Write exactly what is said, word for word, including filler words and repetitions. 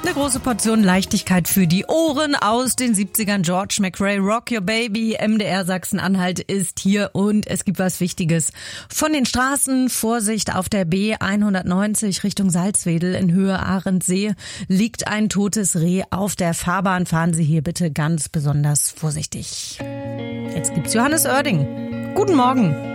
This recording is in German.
Eine große Portion Leichtigkeit für die Ohren aus den siebzigern. George McRae, Rock Your Baby. M D R Sachsen-Anhalt ist hier und es gibt was Wichtiges. Von den Straßen, Vorsicht auf der B hundertneunzig Richtung Salzwedel in Höhe Ahrensee liegt ein totes Reh auf der Fahrbahn. Fahren Sie hier bitte ganz besonders vorsichtig. Jetzt gibt's Johannes Oerding. Guten Morgen.